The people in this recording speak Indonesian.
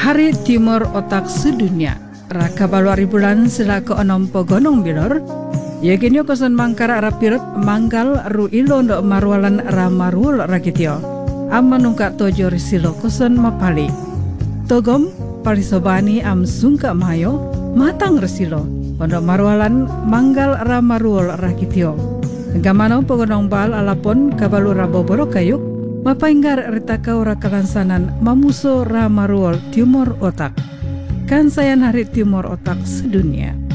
Hari Timur Otak Sedunia Raka baluari bulan sila ke-6 pogonong bilor Yaginyo kosan mangkara rapirep manggal ru ilo ndo marwalan ramarul rakityo Amma nungka tojo risilo kosan mapali Togom palisobani am sungka mayo matang resilo pondok marwalan manggal ramarul rakityo Gamano pogonong bal alapon kabalu raboboro kayuk mapainggar ritaka ora kalansanan mamuso ramarul Timur Otak kan sayan hari Timur Otak Sedunia.